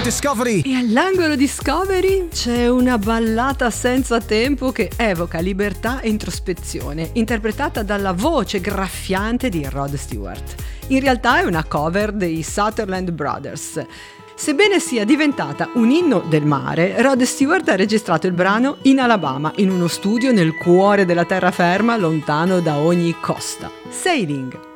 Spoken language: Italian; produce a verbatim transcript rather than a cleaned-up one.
Discovery. E all'angolo Discovery c'è una ballata senza tempo che evoca libertà e introspezione, interpretata dalla voce graffiante di Rod Stewart. In realtà è una cover dei Sutherland Brothers. Sebbene sia diventata un inno del mare, Rod Stewart ha registrato il brano in Alabama, in uno studio nel cuore della terraferma, lontano da ogni costa. Sailing.